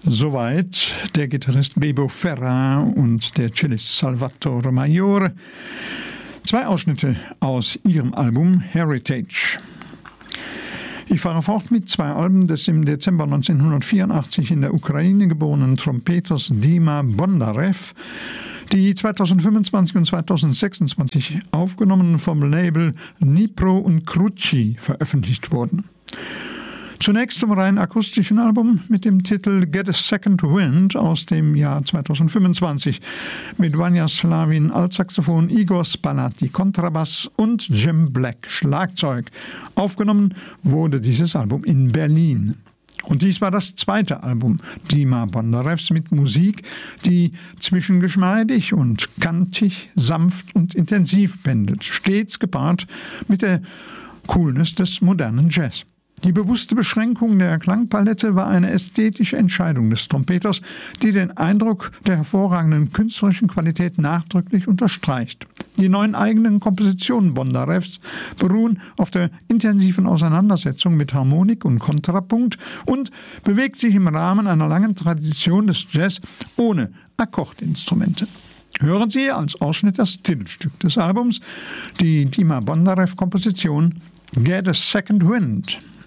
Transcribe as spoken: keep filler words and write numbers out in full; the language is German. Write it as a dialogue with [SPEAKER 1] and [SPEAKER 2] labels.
[SPEAKER 1] Soweit der Gitarrist Bebo Ferra und der Cellist Salvatore Maiore. Zwei Ausschnitte aus ihrem Album Heritage. Ich fahre fort mit zwei Alben des im Dezember neunzehnhundertvierundachtzig in der Ukraine geborenen Trompeters Dima Bondarev, die zweitausendfünfundzwanzig und zweitausendsechsundzwanzig aufgenommen vom Label Dnipro und Kruchi veröffentlicht wurden. Zunächst zum rein akustischen Album mit dem Titel Get a Second Wind aus dem Jahr zweitausendfünfundzwanzig mit Vanja Slavin Altsaxophon, Igor Spalati Kontrabass und Jim Black Schlagzeug. Aufgenommen wurde dieses Album in Berlin. Und dies war das zweite Album Dima Bondarevs mit Musik, die zwischen geschmeidig und kantig, sanft und intensiv pendelt, stets gepaart mit der Coolness des modernen Jazz. Die bewusste Beschränkung der Klangpalette war eine ästhetische Entscheidung des Trompeters, die den Eindruck der hervorragenden künstlerischen Qualität nachdrücklich unterstreicht. Die neuen eigenen Kompositionen Bondarevs beruhen auf der intensiven Auseinandersetzung mit Harmonik und Kontrapunkt und bewegt sich im Rahmen einer langen Tradition des Jazz ohne Akkordinstrumente. Hören Sie als Ausschnitt das Titelstück des Albums, die Dima Bondarev-Komposition Get a Second Wind.